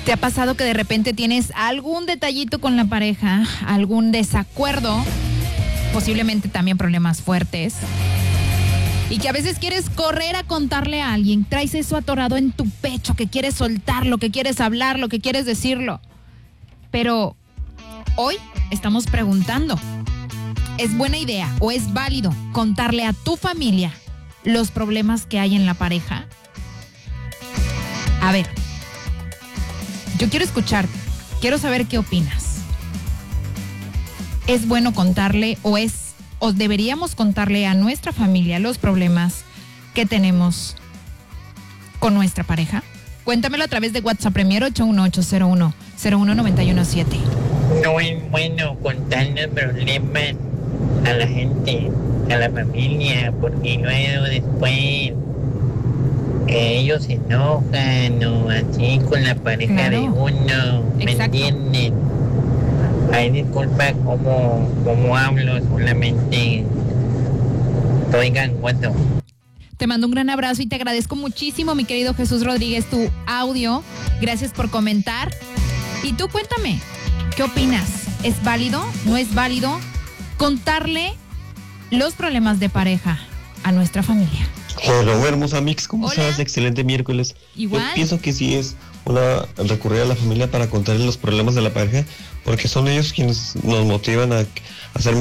¿Te ha pasado que de repente tienes algún detallito con la pareja, algún desacuerdo, posiblemente también problemas fuertes, y que a veces quieres correr a contarle a alguien, traes eso atorado en tu pecho, que quieres soltarlo, que quieres hablarlo, que quieres decirlo? Pero hoy estamos preguntando, ¿es buena idea o es válido contarle a tu familia los problemas que hay en la pareja? A ver, yo quiero escuchar, quiero saber qué opinas. ¿Es bueno contarle o deberíamos contarle a nuestra familia los problemas que tenemos con nuestra pareja? Cuéntamelo a través de WhatsApp Premier 81801-01917. No es bueno contar los problemas a la gente, a la familia, porque luego después ellos se enojan o así con la pareja, claro, de uno, ¿me entienden? Ay, disculpa cómo hablo, solamente oigan cuando. Te mando un gran abrazo y te agradezco muchísimo, mi querido Jesús Rodríguez, tu audio. Gracias por comentar. Y tú cuéntame, ¿qué opinas? ¿Es válido? ¿No es válido contarle los problemas de pareja a nuestra familia? Hola, hermosa Mix, ¿cómo Hola. estás? Excelente miércoles. Igual. Yo pienso que sí es recurrir a la familia para contarle los problemas de la pareja, porque son ellos quienes nos motivan a hacer